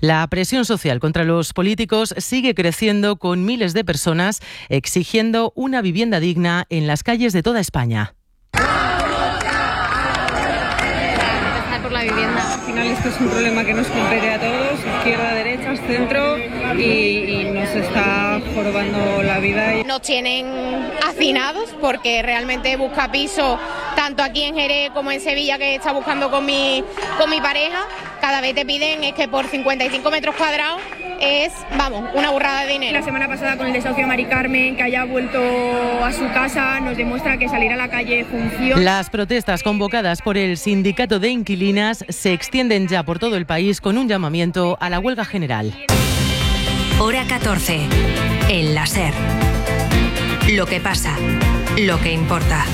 La presión social contra los políticos sigue creciendo, con miles de personas exigiendo una vivienda digna en las calles de toda España. Por la vivienda. Al final esto es un problema que nos compete a todos, izquierda, derecha, centro, y nos está jorobando la vida. Nos tienen hacinados porque realmente busca piso tanto aquí en Jerez como en Sevilla, que está buscando con mi pareja. Cada vez te piden es que por 55 metros cuadrados es, vamos, una burrada de dinero. La semana pasada con el desahucio de Mari Carmen, que haya vuelto a su casa, nos demuestra que salir a la calle funciona. Las protestas convocadas por el sindicato de inquilinas se extienden ya por todo el país, con un llamamiento a la huelga general. Hora 14. El La SER. Lo que pasa, lo que importa.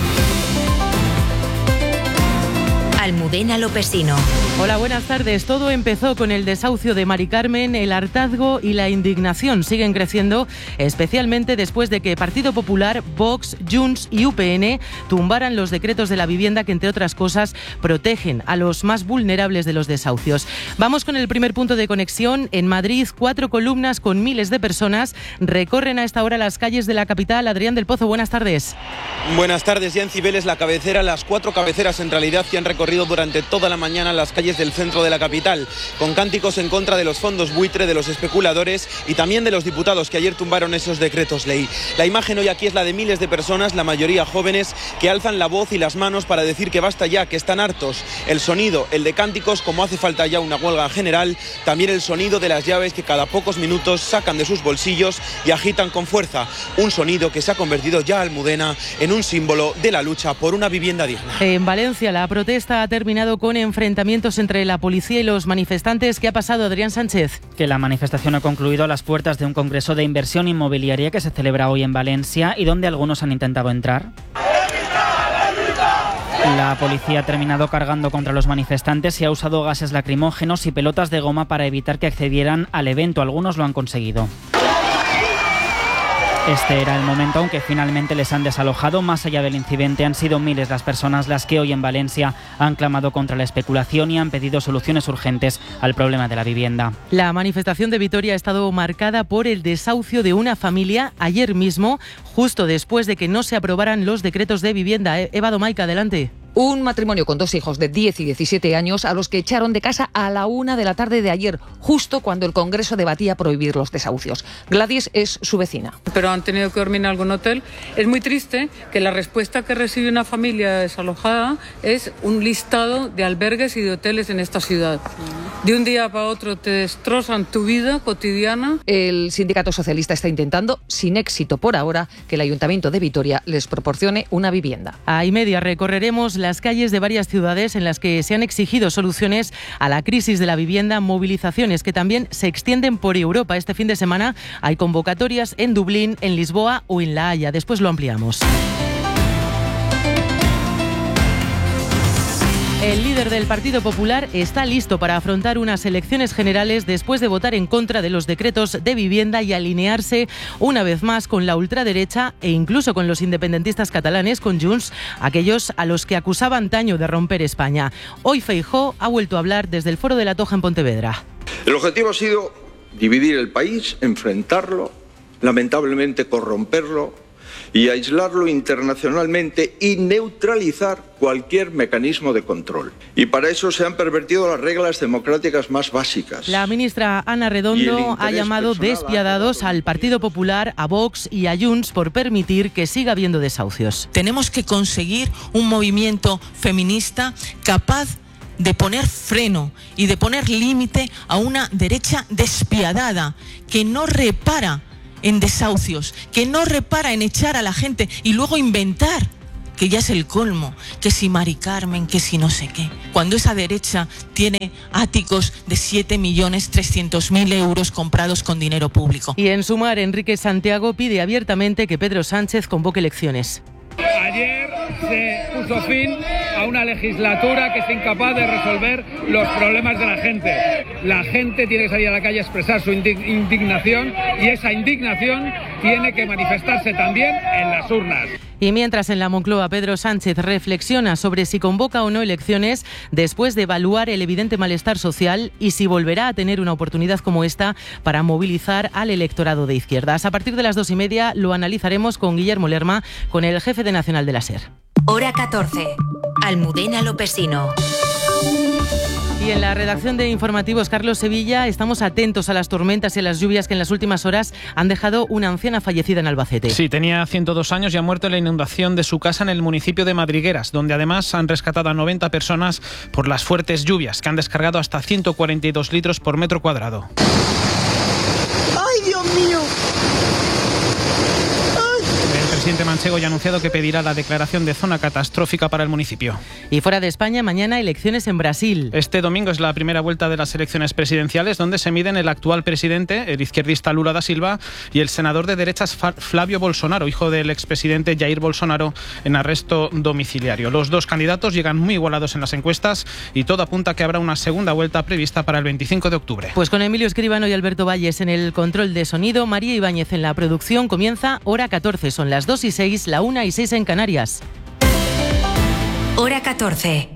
Almudena Lopesino. Hola, buenas tardes. Todo empezó con el desahucio de Mari Carmen. El hartazgo y la indignación siguen creciendo, especialmente después de que Partido Popular, Vox, Junts y UPN tumbaran los decretos de la vivienda que, entre otras cosas, protegen a los más vulnerables de los desahucios. Vamos con el primer punto de conexión. En Madrid, 4 columnas con miles de personas recorren a esta hora las calles de la capital. Adrián del Pozo, buenas tardes. Buenas tardes. Ya en Cibeles, la cabecera, las 4 cabeceras en realidad, que han recorrido durante toda la mañana las calles del centro de la capital, con cánticos en contra de los fondos buitre, de los especuladores y también de los diputados que ayer tumbaron esos decretos ley. La imagen hoy aquí es la de miles de personas, la mayoría jóvenes, que alzan la voz y las manos para decir que basta ya, que están hartos. El sonido, el de cánticos, como hace falta ya una huelga general, también el sonido de las llaves que cada pocos minutos sacan de sus bolsillos y agitan con fuerza. Un sonido que se ha convertido ya, Almudena, en un símbolo de la lucha por una vivienda digna. En Valencia, la protesta ha terminado con enfrentamientos entre la policía y los manifestantes. ¿Qué ha pasado, Adrián Sánchez? Que la manifestación ha concluido a las puertas de un congreso de inversión inmobiliaria que se celebra hoy en Valencia y donde algunos han intentado entrar. La policía ha terminado cargando contra los manifestantes y ha usado gases lacrimógenos y pelotas de goma para evitar que accedieran al evento. Algunos lo han conseguido. Este era el momento, aunque finalmente les han desalojado. Más allá del incidente, han sido miles las personas las que hoy en Valencia han clamado contra la especulación y han pedido soluciones urgentes al problema de la vivienda. La manifestación de Vitoria ha estado marcada por el desahucio de una familia ayer mismo, justo después de que no se aprobaran los decretos de vivienda. Eva Domaica, adelante. Un matrimonio con 2 hijos de 10 y 17 años a los que echaron de casa a la 1 de la tarde de ayer, justo cuando el Congreso debatía prohibir los desahucios. Gladys es su vecina. Pero han tenido que dormir en algún hotel. Es muy triste que la respuesta que recibe una familia desalojada es un listado de albergues y de hoteles en esta ciudad. De un día para otro te destrozan tu vida cotidiana. El sindicato socialista está intentando, sin éxito por ahora, que el Ayuntamiento de Vitoria les proporcione una vivienda. A y media recorreremos las calles de varias ciudades en las que se han exigido soluciones a la crisis de la vivienda, movilizaciones que también se extienden por Europa. Este fin de semana hay convocatorias en Dublín, en Lisboa o en La Haya. Después lo ampliamos. El líder del Partido Popular está listo para afrontar unas elecciones generales después de votar en contra de los decretos de vivienda y alinearse una vez más con la ultraderecha e incluso con los independentistas catalanes, con Junts, aquellos a los que acusaba antaño de romper España. Hoy Feijóo ha vuelto a hablar desde el Foro de la Toja en Pontevedra. El objetivo ha sido dividir el país, enfrentarlo, lamentablemente corromperlo y aislarlo internacionalmente y neutralizar cualquier mecanismo de control. Y para eso se han pervertido las reglas democráticas más básicas. La ministra Ana Redondo ha llamado despiadados al Partido Popular, a Vox y a Junts por permitir que siga habiendo desahucios. Tenemos que conseguir un movimiento feminista capaz de poner freno y de poner límite a una derecha despiadada que no repara en desahucios, que no repara en echar a la gente y luego inventar, que ya es el colmo, que si Mari Carmen, que si no sé qué. Cuando esa derecha tiene áticos de 7.300.000 euros comprados con dinero público. Y en Sumar, Enrique Santiago pide abiertamente que Pedro Sánchez convoque elecciones. Ayer se puso fin a una legislatura que es incapaz de resolver los problemas de la gente. La gente tiene que salir a la calle a expresar su indignación y esa indignación tiene que manifestarse también en las urnas. Y mientras en la Moncloa Pedro Sánchez reflexiona sobre si convoca o no elecciones después de evaluar el evidente malestar social y si volverá a tener una oportunidad como esta para movilizar al electorado de izquierdas. A partir de las 2:30 lo analizaremos con Guillermo Lerma, con el jefe de Nacional de la SER. Hora 14. Almudena Lopesino. Y en la redacción de Informativos, Carlos Sevilla, estamos atentos a las tormentas y a las lluvias que en las últimas horas han dejado una anciana fallecida en Albacete. Sí, tenía 102 años y ha muerto en la inundación de su casa en el municipio de Madrigueras, donde además han rescatado a 90 personas por las fuertes lluvias, que han descargado hasta 142 litros por metro cuadrado. ¡Ay, Dios mío! El presidente manchego ya ha anunciado que pedirá la declaración de zona catastrófica para el municipio. Y fuera de España, mañana elecciones en Brasil. Este domingo es la primera vuelta de las elecciones presidenciales, donde se miden el actual presidente, el izquierdista Lula da Silva, y el senador de derechas Flavio Bolsonaro, hijo del expresidente Jair Bolsonaro, en arresto domiciliario. Los dos candidatos llegan muy igualados en las encuestas y todo apunta a que habrá una segunda vuelta prevista para el 25 de octubre. Pues con Emilio Escribano y Alberto Valles en el control de sonido, María Ibáñez en la producción, comienza Hora 14. Son las 2:06, la 1:06 en Canarias. Hora 14.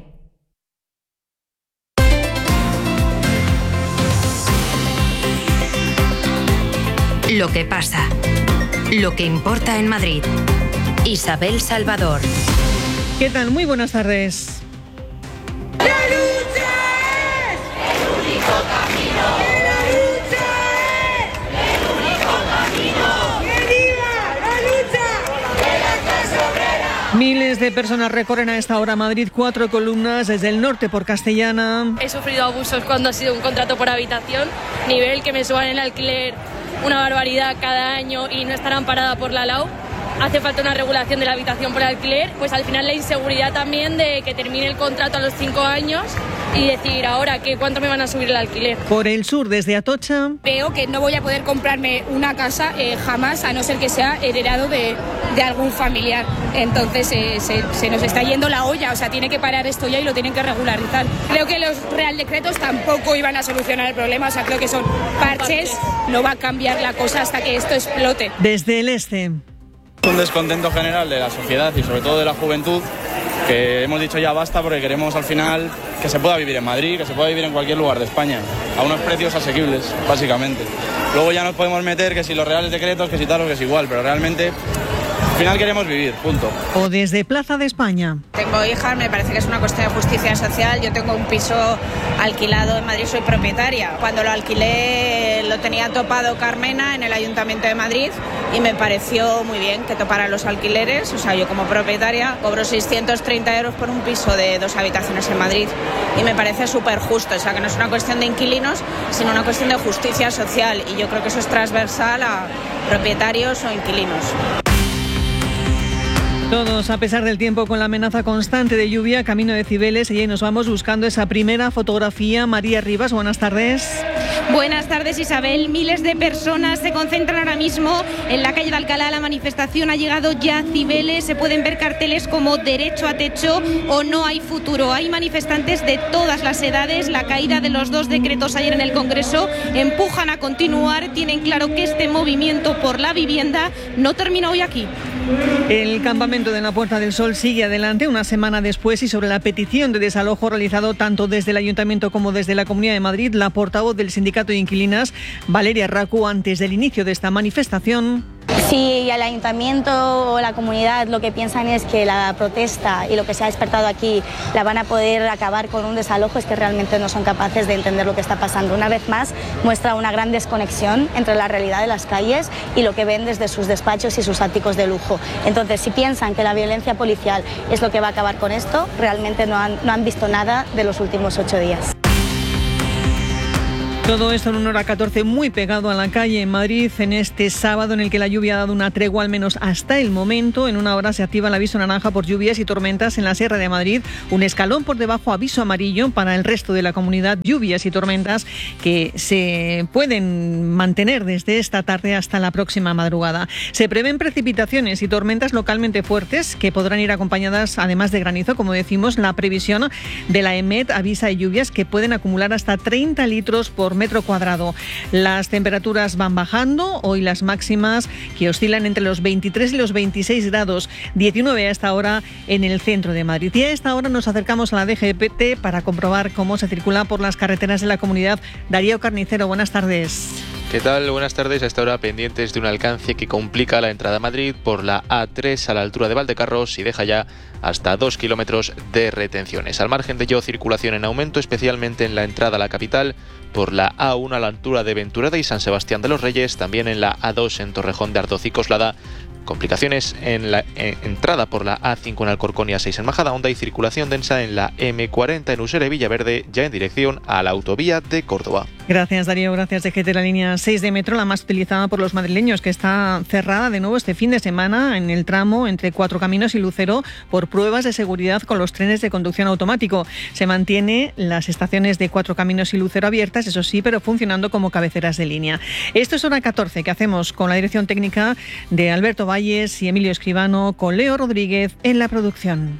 Lo que pasa. Lo que importa en Madrid. Isabel Salvador. ¿Qué tal? Muy buenas tardes. ¡La lucha es el único camino! ¡La lucha es el único camino! ¡Que viva la lucha de la clase obrera! Miles de personas recorren a esta hora Madrid, 4 columnas desde el norte por Castellana. He sufrido abusos cuando ha sido un contrato por habitación, nivel que me suban el alquiler una barbaridad cada año y no estar amparada por la LAU. Hace falta una regulación de la habitación por alquiler, pues al final la inseguridad también de que termine el contrato a los 5 años y decir ahora que cuánto me van a subir el alquiler. Por el sur, desde Atocha. Veo que no voy a poder comprarme una casa jamás, a no ser que sea heredado de algún familiar. Entonces se nos está yendo la olla, o sea, tiene que parar esto ya y lo tienen que regularizar. Creo que los Real Decretos tampoco iban a solucionar el problema, o sea, creo que son parches, no va a cambiar la cosa hasta que esto explote. Desde el este. Un descontento general de la sociedad y sobre todo de la juventud, que hemos dicho ya basta porque queremos al final que se pueda vivir en Madrid, que se pueda vivir en cualquier lugar de España, a unos precios asequibles, básicamente. Luego ya nos podemos meter que si los reales decretos, que si tal o que es igual, pero realmente al final queremos vivir, punto. O desde Plaza de España. Tengo hijas, me parece que es una cuestión de justicia social. Yo tengo un piso alquilado en Madrid, soy propietaria. Cuando lo alquilé lo tenía topado Carmena en el Ayuntamiento de Madrid y me pareció muy bien que topara los alquileres. O sea, yo como propietaria cobro 630 euros por un piso de 2 habitaciones en Madrid y me parece súper justo. O sea, que no es una cuestión de inquilinos, sino una cuestión de justicia social y yo creo que eso es transversal a propietarios o inquilinos. Todos, a pesar del tiempo, con la amenaza constante de lluvia, camino de Cibeles, y ahí nos vamos buscando esa primera fotografía. María Rivas, buenas tardes. Buenas tardes, Isabel. Miles de personas se concentran ahora mismo en la calle de Alcalá. La manifestación ha llegado ya a Cibeles. Se pueden ver carteles como derecho a techo o no hay futuro. Hay manifestantes de todas las edades. La caída de los 2 decretos ayer en el Congreso empujan a continuar. Tienen claro que este movimiento por la vivienda no termina hoy aquí. El campamento de la Puerta del Sol sigue adelante una semana después y sobre la petición de desalojo realizado tanto desde el Ayuntamiento como desde la Comunidad de Madrid, la portavoz del Sindicato de Inquilinas, Valeria Racu, antes del inicio de esta manifestación. Si el Ayuntamiento o la comunidad lo que piensan es que la protesta y lo que se ha despertado aquí la van a poder acabar con un desalojo, es que realmente no son capaces de entender lo que está pasando. Una vez más muestra una gran desconexión entre la realidad de las calles y lo que ven desde sus despachos y sus áticos de lujo. Entonces, si piensan que la violencia policial es lo que va a acabar con esto, realmente no han visto nada de los últimos 8 días. Todo esto en una hora 14 muy pegado a la calle en Madrid en este sábado en el que la lluvia ha dado una tregua al menos hasta el momento. En una hora se activa el aviso naranja por lluvias y tormentas en la Sierra de Madrid. Un escalón por debajo, aviso amarillo para el resto de la comunidad. Lluvias y tormentas que se pueden mantener desde esta tarde hasta la próxima madrugada. Se prevén precipitaciones y tormentas localmente fuertes que podrán ir acompañadas además de granizo. Como decimos, la previsión de la EMET avisa de lluvias que pueden acumular hasta 30 litros por por metro cuadrado. Las temperaturas van bajando, hoy las máximas que oscilan entre los 23 y los 26 grados, 19 a esta hora en el centro de Madrid. Y a esta hora nos acercamos a la DGT para comprobar cómo se circula por las carreteras de la comunidad. Darío Carnicero, buenas tardes. ¿Qué tal? Buenas tardes. A esta hora pendientes de un alcance que complica la entrada a Madrid por la A3 a la altura de Valdecarros y deja ya hasta 2 kilómetros de retenciones. Al margen de ello, circulación en aumento, especialmente en la entrada a la capital por la A1 a la altura de Venturada y San Sebastián de los Reyes, también en la A2 en Torrejón de Ardoz y Coslada. Complicaciones en la entrada por la A5 en Alcorcón y A6 en Majadahonda y circulación densa en la M40 en Usera y Villaverde, ya en dirección a la autovía de Córdoba. Gracias, Darío. Gracias, DGT. La línea 6 de metro, la más utilizada por los madrileños, que está cerrada de nuevo este fin de semana en el tramo entre Cuatro Caminos y Lucero por pruebas de seguridad con los trenes de conducción automático. Se mantiene las estaciones de Cuatro Caminos y Lucero abiertas, eso sí, pero funcionando como cabeceras de línea. Esto es Hora 14, que hacemos con la dirección técnica de Alberto Valles y Emilio Escribano, con Leo Rodríguez en la producción.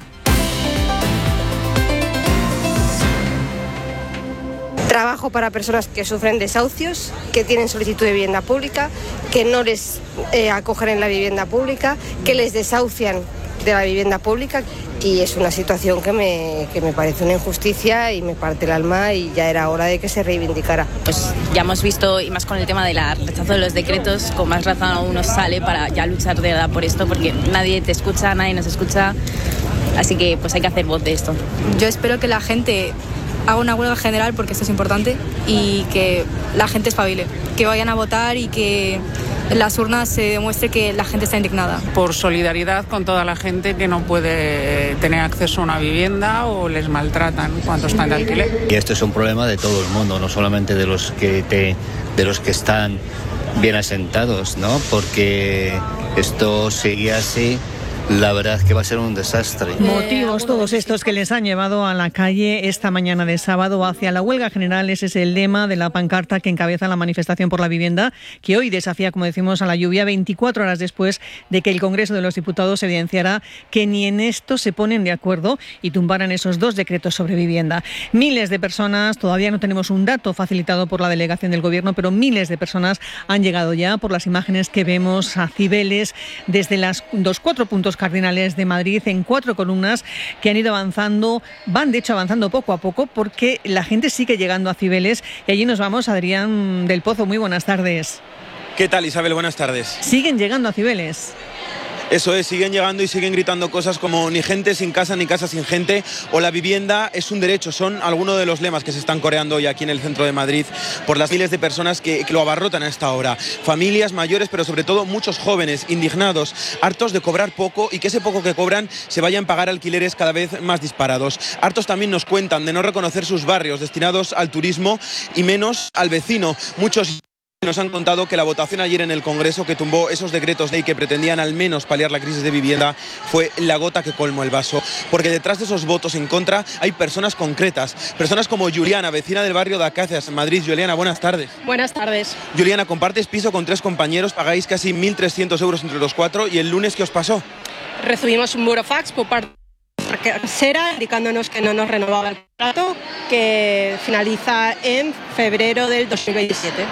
Trabajo para personas que sufren desahucios, que tienen solicitud de vivienda pública, que no les acogen en la vivienda pública, que les desahucian de la vivienda pública, y es una situación que me parece una injusticia y me parte el alma, y ya era hora de que se reivindicara. Pues ya hemos visto, y más con el tema del rechazo de los decretos, con más razón uno sale para ya luchar de verdad por esto, porque nadie te escucha, nadie nos escucha, así que pues hay que hacer voz de esto. Yo espero que la gente haga una huelga general, porque esto es importante, y que la gente espabile, que vayan a votar y que en las urnas se demuestre que la gente está indignada. Por solidaridad con toda la gente que no puede tener acceso a una vivienda o les maltratan cuando están de alquiler. Y esto es un problema de todo el mundo, no solamente de los que están bien asentados, ¿no? Porque esto sigue así, la verdad es que va a ser un desastre. Motivos todos estos que les han llevado a la calle esta mañana de sábado hacia la huelga general. Ese es el lema de la pancarta que encabeza la manifestación por la vivienda, que hoy desafía, como decimos, a la lluvia 24 horas después de que el Congreso de los Diputados evidenciara que ni en esto se ponen de acuerdo y tumbaran esos 2 decretos sobre vivienda. Miles de personas, todavía no tenemos un dato facilitado por la delegación del Gobierno, pero miles de personas han llegado ya, por las imágenes que vemos, a Cibeles, desde los 4 puntos cardinales de Madrid, en 4 columnas que han ido avanzando, van de hecho avanzando poco a poco, porque la gente sigue llegando a Cibeles. Y allí nos vamos. Adrián del Pozo, muy buenas tardes. ¿Qué tal, Isabel? Buenas tardes. Siguen llegando a Cibeles. Eso es, siguen llegando y siguen gritando cosas como ni gente sin casa ni casa sin gente, o la vivienda es un derecho. Son algunos de los lemas que se están coreando hoy aquí en el centro de Madrid por las miles de personas que lo abarrotan a esta hora. Familias mayores, pero sobre todo muchos jóvenes indignados, hartos de cobrar poco y que ese poco que cobran se vayan a pagar alquileres cada vez más disparados. Hartos también, nos cuentan, de no reconocer sus barrios destinados al turismo y menos al vecino. Muchos nos han contado que la votación ayer en el Congreso, que tumbó esos decretos ley que pretendían al menos paliar la crisis de vivienda, fue la gota que colmó el vaso, porque detrás de esos votos en contra hay personas concretas, personas como Juliana, vecina del barrio de Acacias, en Madrid. Juliana, buenas tardes. Buenas tardes. Juliana, compartes piso con 3 compañeros, pagáis casi 1.300 euros entre los 4, ¿y el lunes qué os pasó? Recibimos un burofax por parte de la casera indicándonos que no nos renovaba el contrato, que finaliza en febrero del 2027.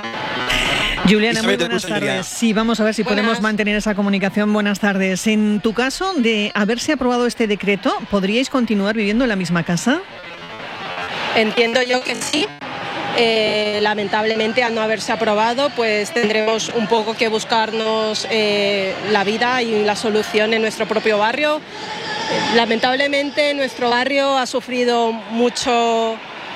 Juliana, muy buenas tardes. Sí, vamos a ver si podemos mantener esa comunicación. Buenas tardes. En tu caso, de haberse aprobado este decreto, ¿podríais continuar viviendo en la misma casa? Entiendo yo que sí. Lamentablemente, al no haberse aprobado, pues tendremos un poco que buscarnos la vida y la solución en nuestro propio barrio. Lamentablemente, nuestro barrio ha sufrido muchos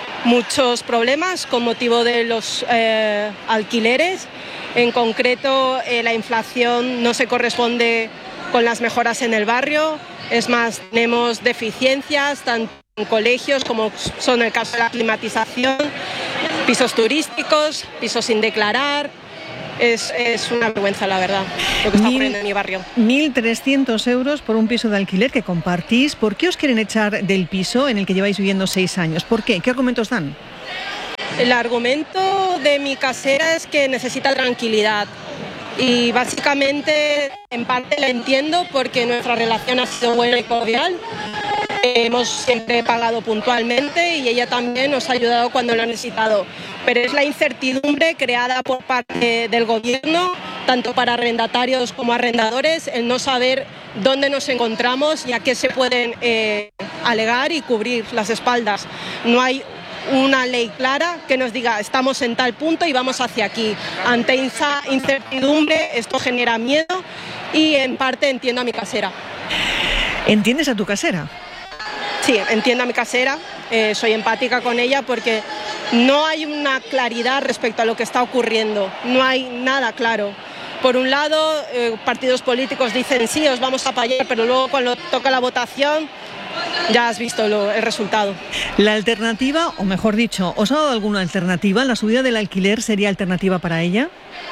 problemas con motivo de los alquileres. En concreto, la inflación no se corresponde con las mejoras en el barrio. Es más, tenemos deficiencias tanto en colegios, como son el caso de la climatización, pisos turísticos, pisos sin declarar. Es una vergüenza, la verdad, lo que está ocurriendo en mi barrio. 1.300 euros por un piso de alquiler que compartís. ¿Por qué os quieren echar del piso en el que lleváis viviendo 6 años? ¿Por qué? ¿Qué argumentos dan? El argumento de mi casera es que necesita tranquilidad. Y básicamente, en parte la entiendo, porque nuestra relación ha sido buena y cordial. hemos siempre pagado puntualmente y ella también nos ha ayudado cuando lo ha necesitado. Pero es la incertidumbre creada por parte del gobierno, tanto para arrendatarios como arrendadores, el no saber dónde nos encontramos y a qué se pueden alegar y cubrir las espaldas. No hay una ley clara que nos diga estamos en tal punto y vamos hacia aquí. Ante esa incertidumbre esto genera miedo y en parte entiendo a mi casera. ¿Entiendes a tu casera? Sí, entiendo a mi casera, soy empática con ella porque no hay una claridad respecto a lo que está ocurriendo, no hay nada claro. Por un lado, partidos políticos dicen sí, os vamos a apoyar, pero luego cuando toca la votación ya has visto el resultado. La alternativa, o mejor dicho, ¿os ha dado alguna alternativa? ¿La subida del alquiler sería alternativa para ella?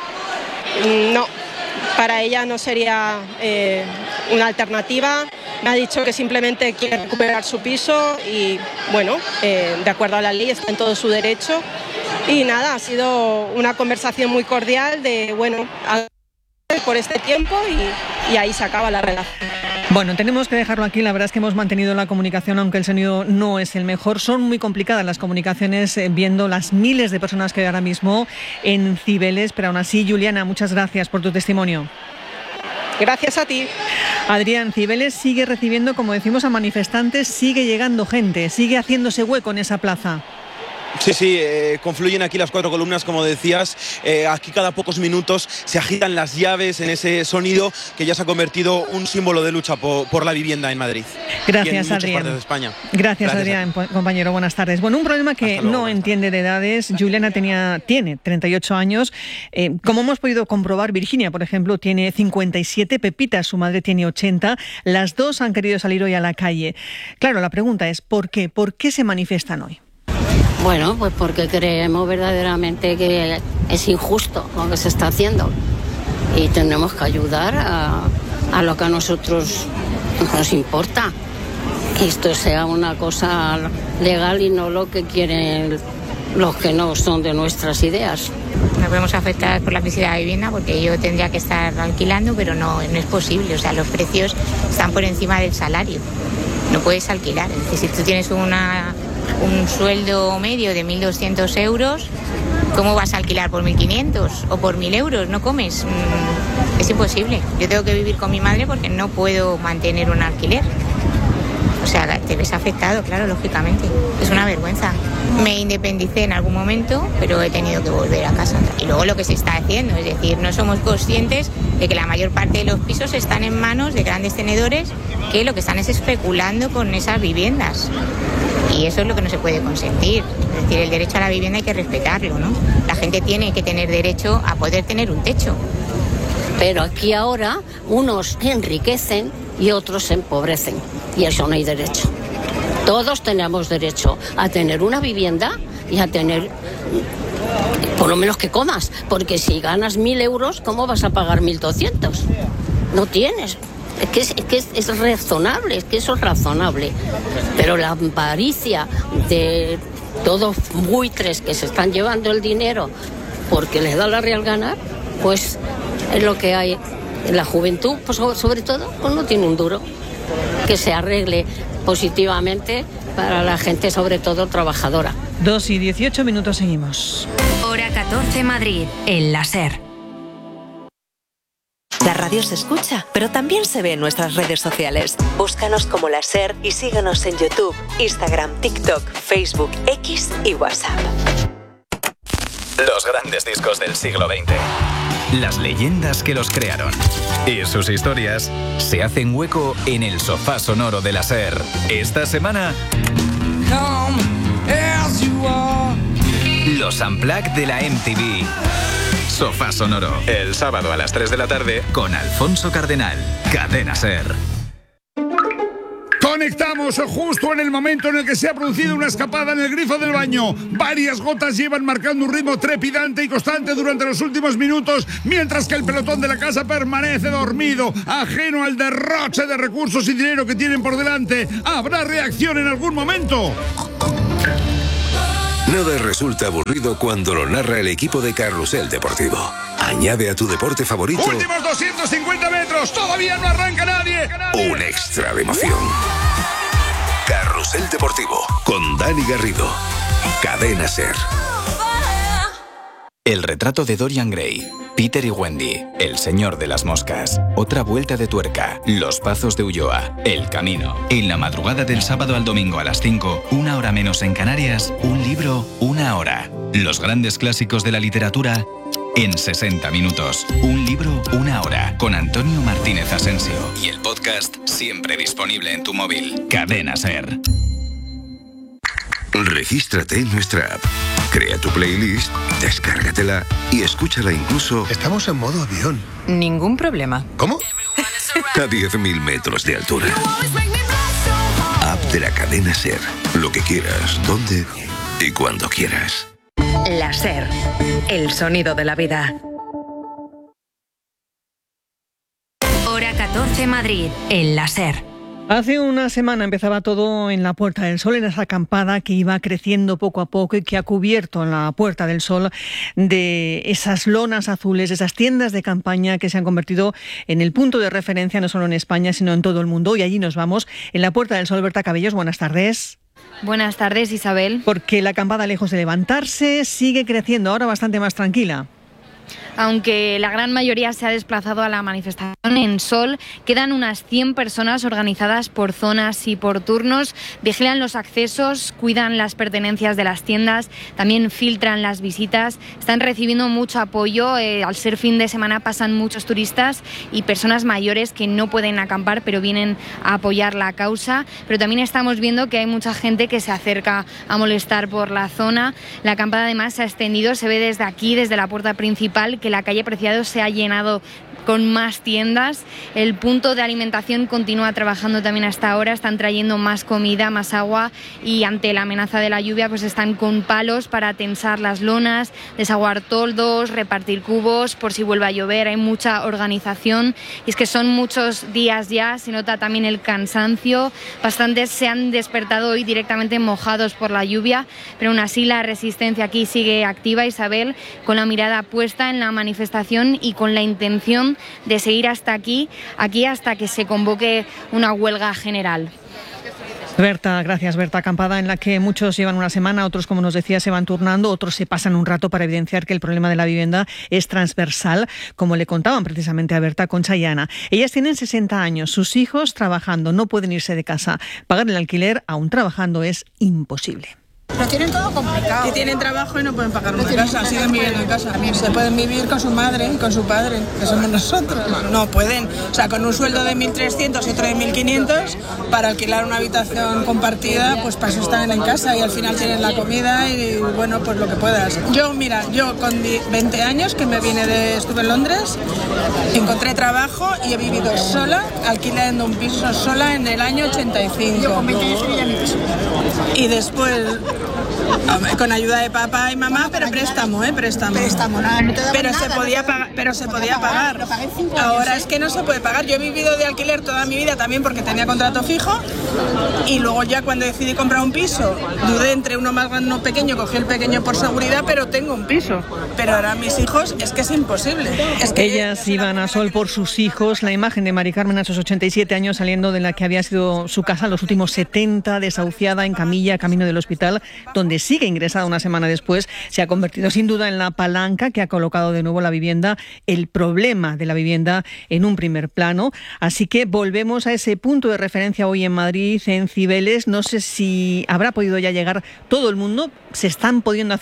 No, para ella no sería una alternativa. Me ha dicho que simplemente quiere recuperar su piso y, bueno, de acuerdo a la ley está en todo su derecho. Y nada, ha sido una conversación muy cordial de, bueno, por este tiempo y ahí se acaba la relación. Bueno, tenemos que dejarlo aquí. La verdad es que hemos mantenido la comunicación, aunque el sonido no es el mejor. Son muy complicadas las comunicaciones viendo las miles de personas que hay ahora mismo en Cibeles. Pero aún así, Juliana, muchas gracias por tu testimonio. Gracias a ti. Adrián, Cibeles sigue recibiendo, como decimos, a manifestantes, sigue llegando gente, sigue haciéndose hueco en esa plaza. Sí, confluyen aquí las 4 columnas, como decías. Aquí cada pocos minutos se agitan las llaves en ese sonido que ya se ha convertido un símbolo de lucha por la vivienda en Madrid. Gracias, y en muchas Adrián. partes de España. Gracias, Adrián, compañero. Buenas tardes. Bueno, un problema que no entiende de edades. Juliana tiene 38 años. Como hemos podido comprobar, Virginia, por ejemplo, tiene 57, Pepita, su madre, tiene 80. Las dos han querido salir hoy a la calle. Claro, la pregunta es ¿por qué? ¿Por qué se manifiestan hoy? Bueno, pues porque creemos verdaderamente que es injusto lo que se está haciendo y tenemos que ayudar a lo que a nosotros nos importa, que esto sea una cosa legal y no lo que quieren los que no son de nuestras ideas. Nos vemos afectadas por la crisis de la vivienda porque yo tendría que estar alquilando, pero no es posible. O sea, los precios están por encima del salario. No puedes alquilar. Es decir, si tú tienes un sueldo medio de 1.200 euros, ¿cómo vas a alquilar por 1.500 o por 1.000 euros? No comes. Es imposible. Yo tengo que vivir con mi madre porque no puedo mantener un alquiler. O sea, te ves afectado, claro, lógicamente. Es una vergüenza. Me independicé en algún momento, pero he tenido que volver a casa. Y luego lo que se está haciendo, es decir, no somos conscientes de que la mayor parte de los pisos están en manos de grandes tenedores que lo que están es especulando con esas viviendas. Y eso es lo que no se puede consentir. Es decir, el derecho a la vivienda hay que respetarlo, ¿no? La gente tiene que tener derecho a poder tener un techo. Pero aquí ahora unos se enriquecen y otros se empobrecen. Y eso no hay derecho. Todos tenemos derecho a tener una vivienda y a tener, por lo menos que comas. Porque si ganas 1.000 euros, ¿cómo vas a pagar 1.200? No tienes. Es que es razonable, es que eso es razonable. Pero la avaricia de todos buitres que se están llevando el dinero porque les da la real ganar, pues es lo que hay. La juventud, pues sobre todo, pues no tiene un duro. Que se arregle positivamente para la gente, sobre todo trabajadora. 2:18 seguimos. Hora 14 Madrid, el láser. La radio se escucha, pero también se ve en nuestras redes sociales. Búscanos como La Ser y síguenos en YouTube, Instagram, TikTok, Facebook, X y WhatsApp. Los grandes discos del siglo XX. Las leyendas que los crearon. Y sus historias se hacen hueco en el sofá sonoro de La Ser. Esta semana, los Unplugged de la MTV. Sofá sonoro, el sábado a las 3 de la tarde con Alfonso Cardenal. Cadena Ser. Conectamos justo en el momento en el que se ha producido una escapada en el grifo del baño. Varias gotas llevan marcando un ritmo trepidante y constante durante los últimos minutos, mientras que el pelotón de la casa permanece dormido, ajeno al derroche de recursos y dinero que tienen por delante. ¿Habrá reacción en algún momento? Nada resulta aburrido cuando lo narra el equipo de Carrusel Deportivo. Añade a tu deporte favorito últimos 250 metros, todavía no arranca nadie. un extra de emoción. Carrusel Deportivo con Dani Garrido. Cadena SER. El retrato de Dorian Gray, Peter y Wendy, El señor de las moscas, Otra vuelta de tuerca, Los pazos de Ulloa, El camino. En la madrugada del sábado al domingo a las 5, 1 hora menos en Canarias, un libro, 1 hora. Los grandes clásicos de la literatura en 60 minutos. Un libro, 1 hora. Con Antonio Martínez Asensio. Y el podcast siempre disponible en tu móvil. Cadena SER. Regístrate en nuestra app. Crea tu playlist, descárgatela y escúchala incluso... Estamos en modo avión. Ningún problema. ¿Cómo? A 10.000 metros de altura. App de la cadena SER. Lo que quieras, donde y cuando quieras. La SER, el sonido de la vida. Hora 14 Madrid, en la SER. Hace una semana empezaba todo en la Puerta del Sol, en esa acampada que iba creciendo poco a poco y que ha cubierto la Puerta del Sol de esas lonas azules, esas tiendas de campaña que se han convertido en el punto de referencia no solo en España, sino en todo el mundo. Y allí nos vamos, en la Puerta del Sol. Berta Cabellos, buenas tardes. Buenas tardes, Isabel. Porque la acampada, lejos de levantarse, sigue creciendo, ahora bastante más tranquila. Aunque la gran mayoría se ha desplazado a la manifestación en Sol, quedan unas 100 personas organizadas por zonas y por turnos, vigilan los accesos, cuidan las pertenencias de las tiendas, también filtran las visitas, están recibiendo mucho apoyo. Al ser fin de semana pasan muchos turistas y personas mayores que no pueden acampar pero vienen a apoyar la causa, pero también estamos viendo que hay mucha gente que se acerca a molestar por la zona. La acampada además se ha extendido, se ve desde aquí, desde la puerta principal, que la calle Preciados se ha llenado con más tiendas. El punto de alimentación continúa trabajando también hasta ahora, están trayendo más comida, más agua, y ante la amenaza de la lluvia pues están con palos para tensar las lonas, desaguar toldos, repartir cubos por si vuelve a llover. Hay mucha organización y es que son muchos días ya, se nota también el cansancio. Bastantes se han despertado hoy directamente mojados por la lluvia, pero aún así la resistencia aquí sigue activa, Isabel, con la mirada puesta en la manifestación y con la intención de seguir hasta aquí hasta que se convoque una huelga general. Berta, gracias. Berta, acampada en la que muchos llevan una semana, otros, como nos decía, se van turnando, otros se pasan un rato para evidenciar que el problema de la vivienda es transversal, como le contaban precisamente a Berta, Concha y Ana. Ellas tienen 60 años, sus hijos trabajando, no pueden irse de casa. Pagar el alquiler, aún trabajando, es imposible. Lo tienen todo complicado. Y tienen trabajo y no pueden pagar una casa, siguen viviendo en casa. Se pueden vivir con su madre y con su padre, que somos nosotros. No pueden. O sea, con un sueldo de 1.300 y otro de 1.500, para alquilar una habitación compartida, pues para eso están en casa y al final tienen la comida y bueno, pues lo que puedas. Yo con 20 años que estuve en Londres, encontré trabajo y he vivido sola, alquilando un piso sola en el año 85. Yo con 20 años vivía en mi piso. Y después... con ayuda de papá y mamá, pero préstamo. Préstamo, nada, no te daban pero nada, se podía pagar. Ahora es que no se puede pagar. Yo he vivido de alquiler toda mi vida también porque tenía contrato fijo, y luego ya cuando decidí comprar un piso, dudé entre uno más grande y uno pequeño, cogí el pequeño por seguridad, pero tengo un piso. Pero ahora mis hijos, es que es imposible. Ellas iban a Sol por sus hijos. La imagen de Mari Carmen a sus 87 años saliendo de la que había sido su casa los últimos 70, desahuciada en camilla, camino del hospital, donde sigue ingresada una semana después, se ha convertido sin duda en la palanca que ha colocado de nuevo la vivienda, el problema de la vivienda, en un primer plano. Así que volvemos a ese punto de referencia hoy en Madrid, en Cibeles. No sé si habrá podido ya llegar todo el mundo. Han podido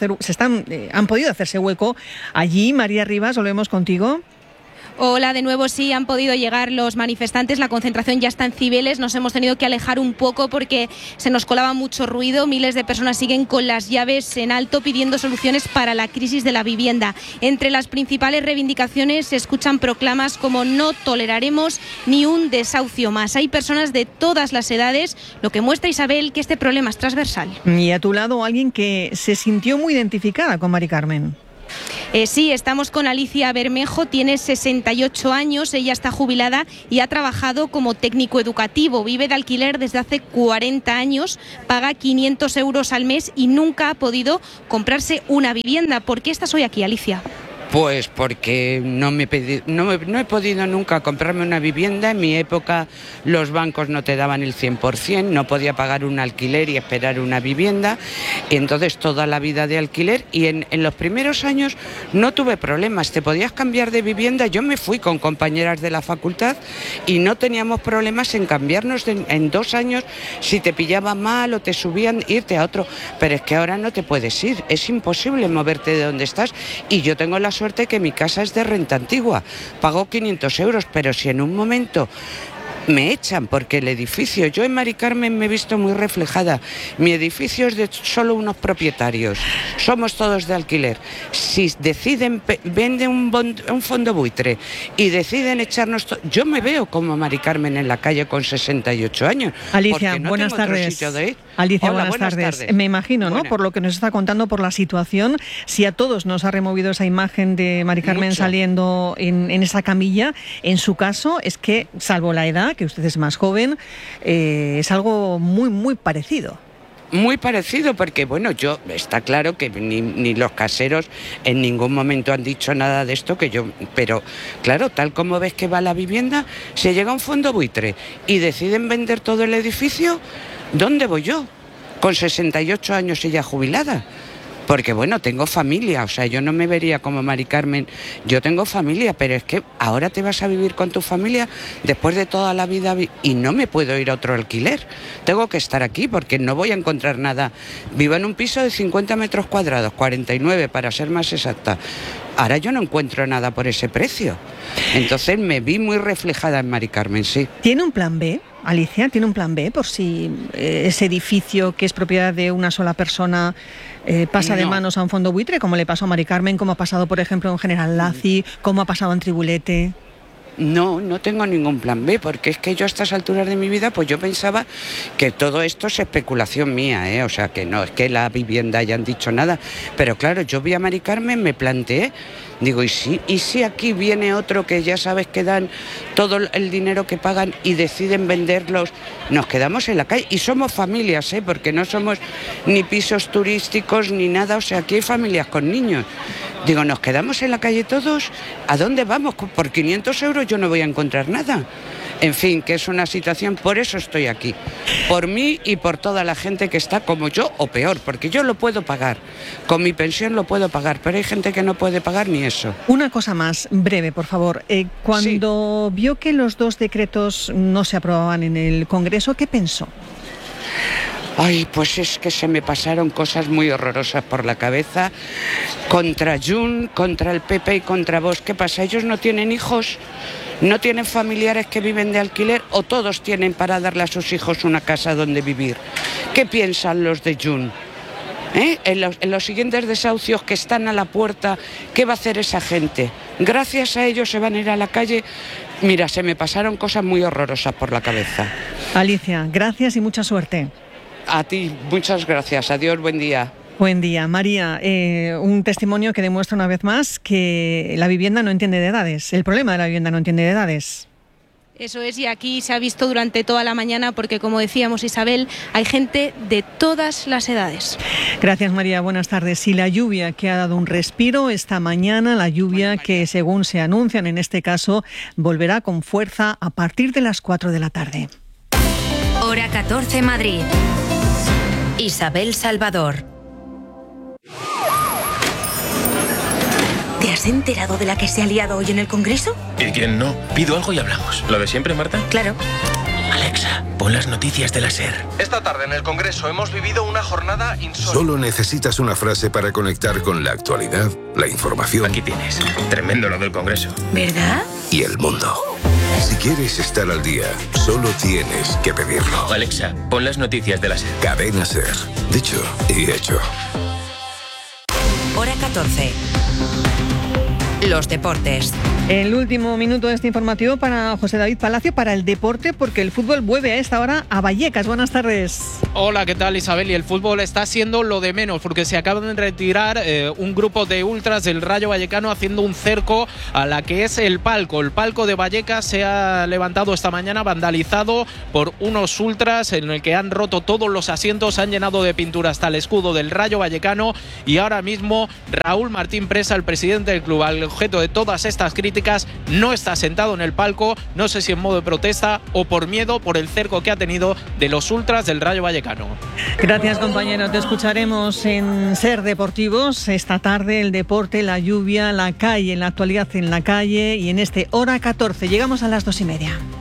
hacerse hueco allí. María Rivas, volvemos contigo. Hola, de nuevo sí, han podido llegar los manifestantes, la concentración ya está en Cibeles, nos hemos tenido que alejar un poco porque se nos colaba mucho ruido, miles de personas siguen con las llaves en alto pidiendo soluciones para la crisis de la vivienda. Entre las principales reivindicaciones se escuchan proclamas como no toleraremos ni un desahucio más. Hay personas de todas las edades, lo que muestra, Isabel, que este problema es transversal. Y a tu lado alguien que se sintió muy identificada con Mari Carmen. Sí, estamos con Alicia Bermejo, tiene 68 años, ella está jubilada y ha trabajado como técnico educativo, vive de alquiler desde hace 40 años, paga 500 euros al mes y nunca ha podido comprarse una vivienda. ¿Por qué estás hoy aquí, Alicia? Pues porque no he podido nunca comprarme una vivienda. En mi época los bancos no te daban el 100%, no podía pagar un alquiler y esperar una vivienda. Y entonces toda la vida de alquiler, y en los primeros años no tuve problemas, te podías cambiar de vivienda. Yo me fui con compañeras de la facultad y no teníamos problemas en cambiarnos en 2 años si te pillaban mal o te subían, irte a otro. Pero es que ahora no te puedes ir, es imposible moverte de donde estás. Y yo tengo la suerte que mi casa es de renta antigua, pago 500 euros, pero si en un momento me echan porque el edificio, yo en Mari Carmen me he visto muy reflejada, mi edificio es de solo unos propietarios, somos todos de alquiler. Si deciden, venden un fondo buitre y deciden echarnos, yo me veo como Mari Carmen en la calle con 68 años. Alicia, no buenas tardes. Alicia, Hola, buenas tardes. Me imagino, ¿no? Por lo que nos está contando, por la situación, si a todos nos ha removido esa imagen de Mari Carmen saliendo en esa camilla, en su caso es que, salvo la edad, que usted es más joven, es algo muy, muy parecido. Muy parecido, porque bueno, está claro que ni los caseros en ningún momento han dicho nada de esto, pero claro, tal como ves que va la vivienda, se llega a un fondo buitre y deciden vender todo el edificio, ¿dónde voy yo? Con 68 años ella jubilada. Porque bueno, tengo familia, o sea, yo no me vería como Mari Carmen, yo tengo familia, pero es que ahora te vas a vivir con tu familia después de toda la vida y no me puedo ir a otro alquiler, tengo que estar aquí porque no voy a encontrar nada. Vivo en un piso de 50 metros cuadrados, 49 para ser más exacta. Ahora yo no encuentro nada por ese precio. Entonces me vi muy reflejada en Mari Carmen, sí. ¿Tiene un plan B, Alicia? ¿Tiene un plan B por si ese edificio que es propiedad de una sola persona pasa de manos a un fondo buitre, como le pasó a Mari Carmen, como ha pasado, por ejemplo, en General Laci, como ha pasado en Tribulete? No tengo ningún plan B, porque es que yo a estas alturas de mi vida, pues yo pensaba que todo esto es especulación mía, o sea, que no es que la vivienda hayan dicho nada, pero claro, yo vi a Mari Carmen, me planteé, digo, ¿y si aquí viene otro que ya sabes que dan todo el dinero que pagan y deciden venderlos? Nos quedamos en la calle y somos familias, porque no somos ni pisos turísticos ni nada, o sea, aquí hay familias con niños. Digo, ¿nos quedamos en la calle todos? ¿A dónde vamos? Por 500 euros yo no voy a encontrar nada. En fin, que es una situación, por eso estoy aquí. Por mí y por toda la gente que está como yo o peor, porque yo lo puedo pagar. Con mi pensión lo puedo pagar, pero hay gente que no puede pagar ni eso. Una cosa más, breve, por favor. Cuando vio que los 2 decretos no se aprobaban en el Congreso, ¿qué pensó? Ay, pues es que se me pasaron cosas muy horrorosas por la cabeza. Contra Junts, contra el PP y contra Vox. ¿Qué pasa? ¿Ellos no tienen hijos? ¿No tienen familiares que viven de alquiler? ¿O todos tienen para darle a sus hijos una casa donde vivir? ¿Qué piensan los de Junts? En los siguientes desahucios que están a la puerta, ¿qué va a hacer esa gente? Gracias a ellos se van a ir a la calle. Mira, se me pasaron cosas muy horrorosas por la cabeza. Alicia, gracias y mucha suerte. A ti, muchas gracias. Adiós, buen día. Buen día. María, un testimonio que demuestra una vez más que la vivienda no entiende de edades. El problema de la vivienda no entiende de edades. Eso es, y aquí se ha visto durante toda la mañana porque, como decíamos, Isabel, hay gente de todas las edades. Gracias, María. Buenas tardes. Y la lluvia que ha dado un respiro esta mañana, la lluvia que, según se anuncian en este caso, volverá con fuerza a partir de las 4 de la tarde. Hora 14, Madrid. Isabel Salvador. ¿Te has enterado de la que se ha liado hoy en el Congreso? ¿Y quién no? Pido algo y hablamos. ¿Lo de siempre, Marta? Claro. Alexa, pon las noticias de la SER. Esta tarde en el Congreso hemos vivido una jornada insólita. Solo necesitas una frase para conectar con la actualidad, la información. Aquí tienes. Tremendo lo del Congreso. ¿Verdad? Y el mundo. Si quieres estar al día, solo tienes que pedirlo. Alexa, pon las noticias de la SER. Cadena SER. Dicho y hecho. Hora 14. Los deportes. El último minuto de este informativo para José David Palacio, para el deporte, porque el fútbol vuelve a esta hora a Vallecas. Buenas tardes. Hola, ¿qué tal, Isabel? Y el fútbol está siendo lo de menos porque se acaban de retirar un grupo de ultras del Rayo Vallecano haciendo un cerco a la que es el palco. El palco de Vallecas se ha levantado esta mañana vandalizado por unos ultras en el que han roto todos los asientos, han llenado de pintura hasta el escudo del Rayo Vallecano y ahora mismo Raúl Martín Presa, el presidente del club, al objeto de todas estas críticas, no está sentado en el palco, no sé si en modo de protesta o por miedo por el cerco que ha tenido de los ultras del Rayo Vallecano. Gracias, compañero. Te escucharemos en Ser Deportivos esta tarde. El deporte, la lluvia, la calle, en la actualidad en la calle y en este Hora 14. Llegamos a las 2:30.